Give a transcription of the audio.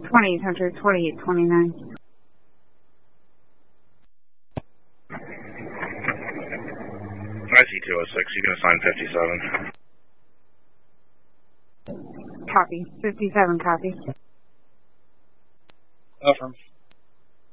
2800, 2829. I see 206. You can assign 57. Copy. 57, copy. Affirm.